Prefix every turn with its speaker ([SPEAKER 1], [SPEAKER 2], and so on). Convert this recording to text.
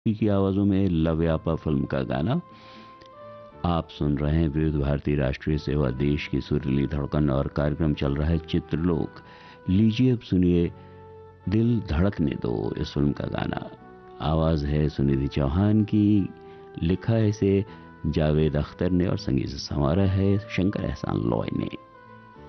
[SPEAKER 1] की आवाज़ों में लव यापा फिल्म का गाना आप सुन रहे हैं। विविध भारती राष्ट्रीय सेवा, देश की सुरीली धड़कन, और कार्यक्रम चल रहा है चित्रलोक। लीजिए अब सुनिए दिल धड़कने दो, इस फिल्म का गाना। आवाज़ है सुनिधि चौहान की, लिखा है इसे जावेद अख्तर ने और संगीत संवारा है शंकर एहसान लॉय ने।